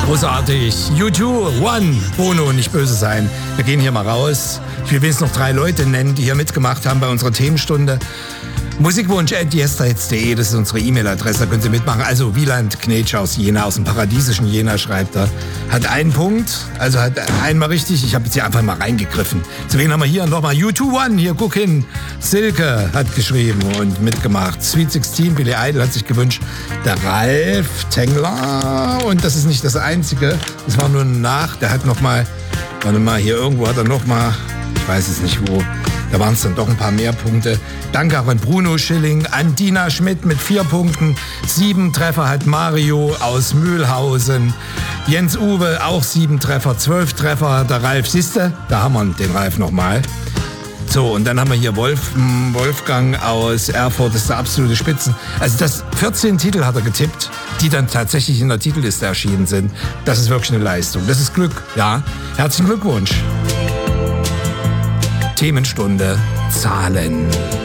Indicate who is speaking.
Speaker 1: Großartig. U2, One. Bono, nicht böse sein. Wir gehen hier mal raus. Ich will wenigstens noch 3 Leute nennen, die hier mitgemacht haben bei unserer Themenstunde. Musikwunsch@yesterhits.de, das ist unsere E-Mail-Adresse, da können Sie mitmachen. Also Wieland Knetsch aus Jena, aus dem paradiesischen Jena, schreibt er. Hat einen Punkt, also hat einmal richtig. Ich habe jetzt hier einfach mal reingegriffen. Deswegen haben wir hier nochmal U2 One. Hier, guck hin. Silke hat geschrieben und mitgemacht. Sweet 16, Billy Idol hat sich gewünscht. Der Ralf Tengler. Und das ist nicht das Einzige. Das war nur nach. Der hat nochmal, warte mal, hier irgendwo hat er nochmal, ich weiß es nicht wo. Da waren es dann doch ein paar mehr Punkte. Danke auch an Bruno Schilling, an Dina Schmidt mit 4 Punkten. 7 Treffer hat Mario aus Mühlhausen. Jens Uwe auch 7 Treffer, 12 Treffer. Der Ralf, siehste, da haben wir den Ralf nochmal. So, und dann haben wir hier Wolfgang aus Erfurt, das ist der absolute Spitzen. Also 14 Titel hat er getippt, die dann tatsächlich in der Titelliste erschienen sind. Das ist wirklich eine Leistung. Das ist Glück, ja. Herzlichen Glückwunsch. Themenstunde Zahlen.